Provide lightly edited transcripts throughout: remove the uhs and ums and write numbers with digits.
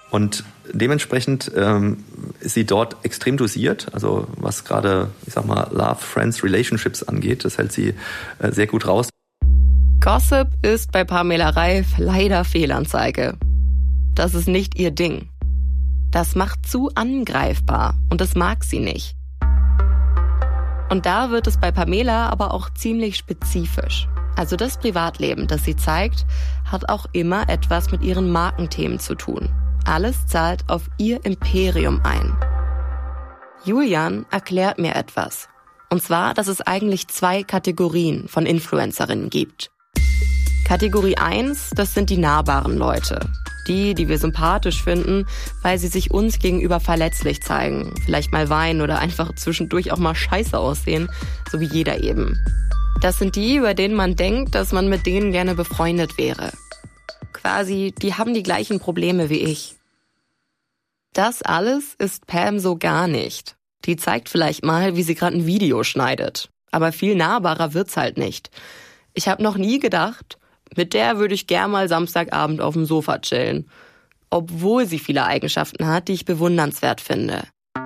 Und dementsprechend ist sie dort extrem dosiert, also was gerade, Love, Friends, Relationships angeht, das hält sie sehr gut raus. Gossip ist bei Pamela Reif leider Fehlanzeige. Das ist nicht ihr Ding. Das macht zu angreifbar und das mag sie nicht. Und da wird es bei Pamela aber auch ziemlich spezifisch. Also das Privatleben, das sie zeigt, hat auch immer etwas mit ihren Markenthemen zu tun. Alles zahlt auf ihr Imperium ein. Julian erklärt mir etwas. Und zwar, dass es eigentlich 2 Kategorien von Influencerinnen gibt. Kategorie 1, das sind die nahbaren Leute. Die wir sympathisch finden, weil sie sich uns gegenüber verletzlich zeigen. Vielleicht mal weinen oder einfach zwischendurch auch mal scheiße aussehen, so wie jeder eben. Das sind die, über denen man denkt, dass man mit denen gerne befreundet wäre. Quasi, die haben die gleichen Probleme wie ich. Das alles ist Pam so gar nicht. Die zeigt vielleicht mal, wie sie gerade ein Video schneidet. Aber viel nahbarer wird's halt nicht. Ich habe noch nie gedacht, mit der würde ich gern mal Samstagabend auf dem Sofa chillen. Obwohl sie viele Eigenschaften hat, die ich bewundernswert finde.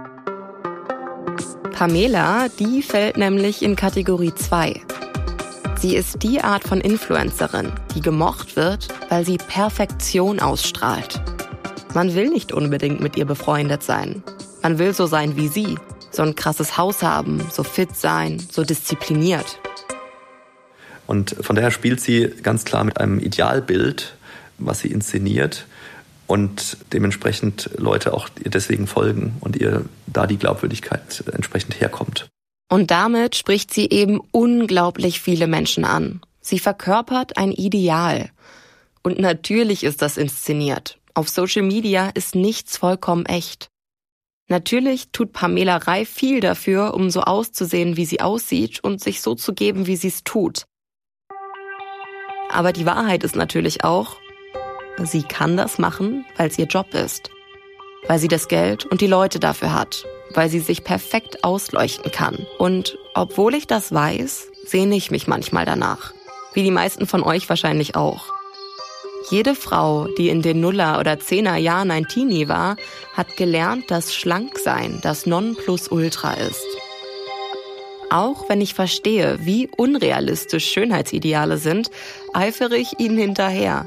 Pamela, die fällt nämlich in Kategorie 2. Sie ist die Art von Influencerin, die gemocht wird, weil sie Perfektion ausstrahlt. Man will nicht unbedingt mit ihr befreundet sein. Man will so sein wie sie. So ein krasses Haus haben, so fit sein, so diszipliniert. Und von daher spielt sie ganz klar mit einem Idealbild, was sie inszeniert und dementsprechend Leute auch ihr deswegen folgen und ihr da die Glaubwürdigkeit entsprechend herkommt. Und damit spricht sie eben unglaublich viele Menschen an. Sie verkörpert ein Ideal. Und natürlich ist das inszeniert. Auf Social Media ist nichts vollkommen echt. Natürlich tut Pamela Reif viel dafür, um so auszusehen, wie sie aussieht und sich so zu geben, wie sie es tut. Aber die Wahrheit ist natürlich auch, sie kann das machen, weil es ihr Job ist. Weil sie das Geld und die Leute dafür hat. Weil sie sich perfekt ausleuchten kann. Und obwohl ich das weiß, sehne ich mich manchmal danach. Wie die meisten von euch wahrscheinlich auch. Jede Frau, die in den Nuller- oder 10er-Jahren ein Teenie war, hat gelernt, dass Schlanksein das Nonplusultra ist. Auch wenn ich verstehe, wie unrealistisch Schönheitsideale sind, eifere ich ihnen hinterher.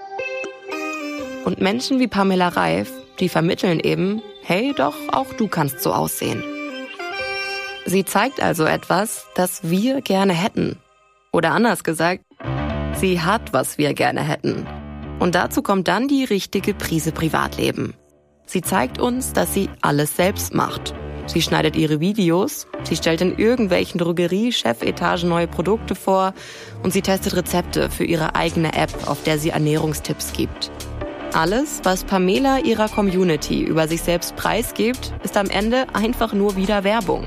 Und Menschen wie Pamela Reif, die vermitteln eben, hey doch, auch du kannst so aussehen. Sie zeigt also etwas, das wir gerne hätten. Oder anders gesagt, sie hat, was wir gerne hätten. Und dazu kommt dann die richtige Prise Privatleben. Sie zeigt uns, dass sie alles selbst macht. Sie schneidet ihre Videos, sie stellt in irgendwelchen Drogerie-Chefetagen neue Produkte vor und sie testet Rezepte für ihre eigene App, auf der sie Ernährungstipps gibt. Alles, was Pamela ihrer Community über sich selbst preisgibt, ist am Ende einfach nur wieder Werbung.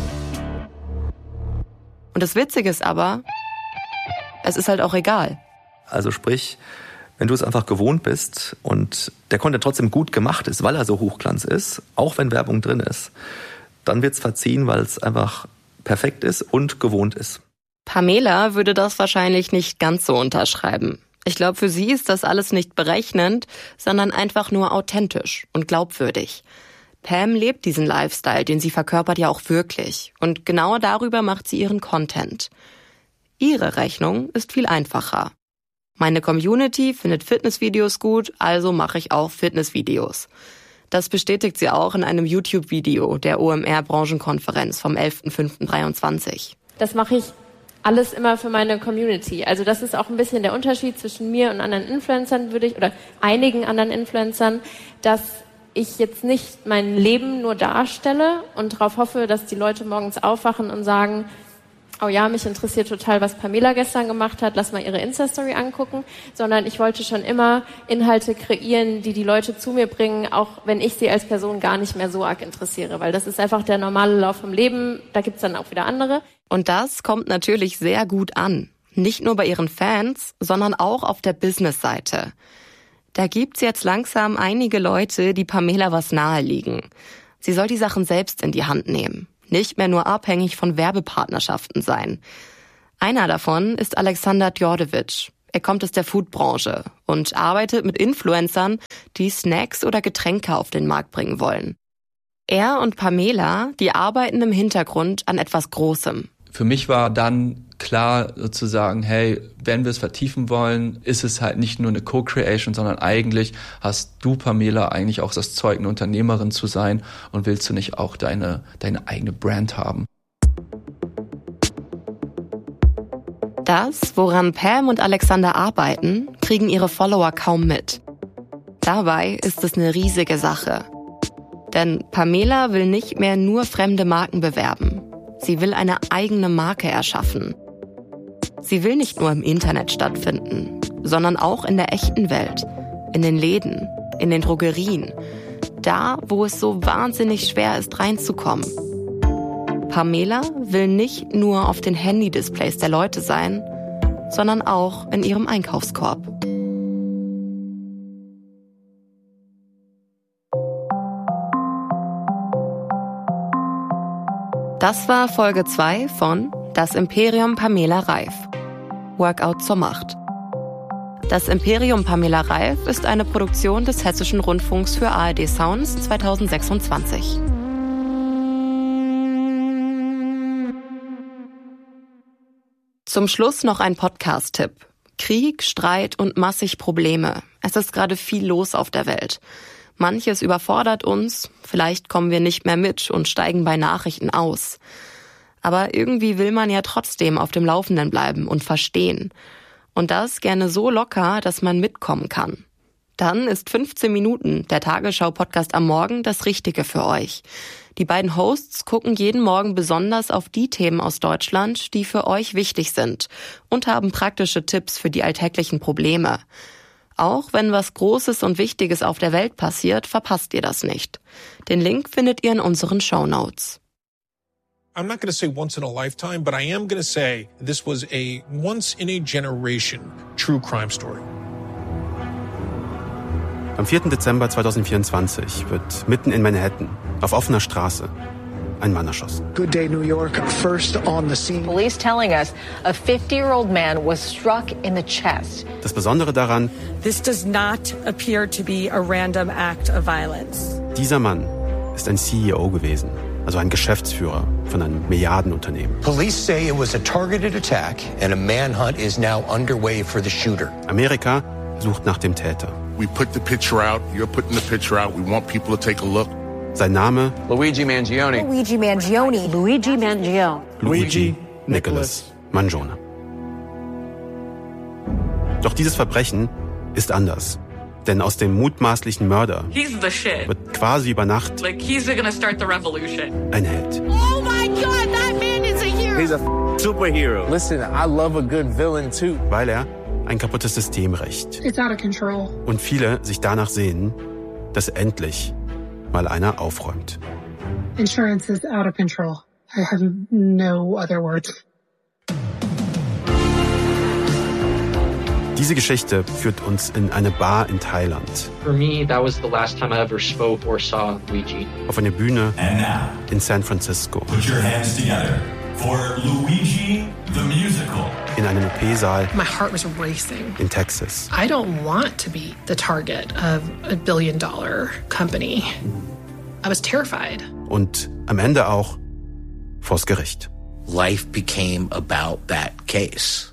Und das Witzige ist aber, es ist halt auch egal. Also sprich, wenn du es einfach gewohnt bist und der Content trotzdem gut gemacht ist, weil er so Hochglanz ist, auch wenn Werbung drin ist, dann wird's verziehen, weil es einfach perfekt ist und gewohnt ist. Pamela würde das wahrscheinlich nicht ganz so unterschreiben. Ich glaube, für sie ist das alles nicht berechnend, sondern einfach nur authentisch und glaubwürdig. Pam lebt diesen Lifestyle, den sie verkörpert, ja auch wirklich. Und genau darüber macht sie ihren Content. Ihre Rechnung ist viel einfacher. Meine Community findet Fitnessvideos gut, also mache ich auch Fitnessvideos. Das bestätigt sie auch in einem YouTube-Video der OMR-Branchenkonferenz vom 11.05.23. Das mache ich alles immer für meine Community. Also das ist auch ein bisschen der Unterschied zwischen mir und anderen Influencern, oder einigen anderen Influencern, dass ich jetzt nicht mein Leben nur darstelle und darauf hoffe, dass die Leute morgens aufwachen und sagen, oh ja, mich interessiert total, was Pamela gestern gemacht hat, lass mal ihre Insta-Story angucken, sondern ich wollte schon immer Inhalte kreieren, die die Leute zu mir bringen, auch wenn ich sie als Person gar nicht mehr so arg interessiere, weil das ist einfach der normale Lauf vom Leben, da gibt's dann auch wieder andere. Und das kommt natürlich sehr gut an. Nicht nur bei ihren Fans, sondern auch auf der Business-Seite. Da gibt's jetzt langsam einige Leute, die Pamela was naheliegen. Sie soll die Sachen selbst in die Hand nehmen. Nicht mehr nur abhängig von Werbepartnerschaften sein. Einer davon ist Alexander Djordjevic. Er kommt aus der Foodbranche und arbeitet mit Influencern, die Snacks oder Getränke auf den Markt bringen wollen. Er und Pamela, die arbeiten im Hintergrund an etwas Großem. Für mich war dann klar sozusagen, hey, wenn wir es vertiefen wollen, ist es halt nicht nur eine Co-Creation, sondern eigentlich hast du, Pamela, eigentlich auch das Zeug, eine Unternehmerin zu sein und willst du nicht auch deine eigene Brand haben? Das, woran Pam und Alexander arbeiten, kriegen ihre Follower kaum mit. Dabei ist es eine riesige Sache. Denn Pamela will nicht mehr nur fremde Marken bewerben. Sie will eine eigene Marke erschaffen. Sie will nicht nur im Internet stattfinden, sondern auch in der echten Welt, in den Läden, in den Drogerien, da, wo es so wahnsinnig schwer ist, reinzukommen. Pamela will nicht nur auf den Handy-Displays der Leute sein, sondern auch in ihrem Einkaufskorb. Das war Folge 2 von Das Imperium Pamela Reif. Workout zur Macht. Das Imperium Pamela Reif ist eine Produktion des Hessischen Rundfunks für ARD Sounds 2026. Zum Schluss noch ein Podcast-Tipp. Krieg, Streit und massig Probleme. Es ist gerade viel los auf der Welt. Manches überfordert uns, vielleicht kommen wir nicht mehr mit und steigen bei Nachrichten aus. Aber irgendwie will man ja trotzdem auf dem Laufenden bleiben und verstehen. Und das gerne so locker, dass man mitkommen kann. Dann ist 15 Minuten, der Tagesschau-Podcast am Morgen, das Richtige für euch. Die beiden Hosts gucken jeden Morgen besonders auf die Themen aus Deutschland, die für euch wichtig sind und haben praktische Tipps für die alltäglichen Probleme. Auch wenn was Großes und Wichtiges auf der Welt passiert, verpasst ihr das nicht. Den Link findet ihr in unseren Shownotes. I'm not going to say once in a lifetime, but I am going to say this was a once in a generation true crime story. Am 4. Dezember 2024 wird mitten in Manhattan, auf offener Straße, ein Mann erschossen. Good day, New York. First on the scene. Police telling us a 50-year-old man was struck in the chest. Das Besondere daran, This does not appear to be a random act of violence. dieser Mann ist ein CEO gewesen, also ein Geschäftsführer von einem Milliardenunternehmen. Police say it was a targeted attack and a manhunt is now underway for the shooter. Amerika sucht nach dem Täter. We put the picture out, you're putting the picture out, we want people to take a look. Sein Name? Luigi Mangione. Luigi Mangione. Luigi Mangione. Luigi Nicholas Mangione. Doch dieses Verbrechen ist anders. Denn aus dem mutmaßlichen Mörder wird quasi über Nacht ein Held. Oh my God, that man is a hero! He's a superhero. Listen, I love a good villain too. Weil er ein kaputtes System rächt. It's out of control. Und viele sich danach sehnen, dass endlich mal einer aufräumt. Insurance is out of control. I have no other words. Diese Geschichte führt uns in eine Bar in Thailand. For me, that was the last time I ever spoke or saw Luigi. Auf eine Bühne in San Francisco. Put your hands together for Luigi the Musical. In einem OP-Saal My heart was racing. in Texas. I don't want to be the target of a billion-dollar company. I was terrified. Und am Ende auch vors Gericht. Life became about that case.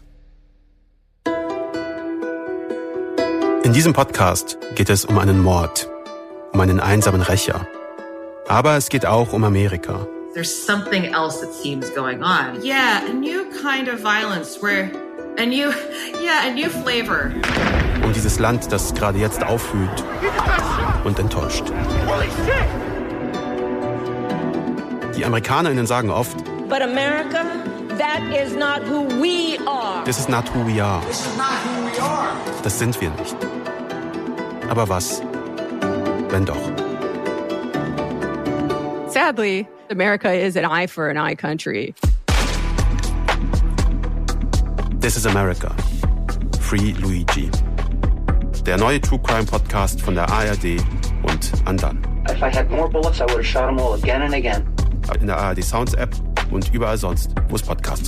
In diesem Podcast geht es um einen Mord, um einen einsamen Rächer. Aber es geht auch um Amerika. There's something else that seems going on. Yeah, a new kind of violence where a new flavor. Um dieses Land, das gerade jetzt aufblüht und enttäuscht. Die AmerikanerInnen sagen oft, But America, that is not who we are. This is not who we are. This is not who we are. Das sind wir nicht. Aber was, wenn doch? Sadly, America is an eye for an eye country. This is America. Free Luigi. Der neue True Crime Podcast von der ARD und Andan. If I had more bullets, I would have shot them all again and again. In der ARD Sounds App und überall sonst, wo es Podcasts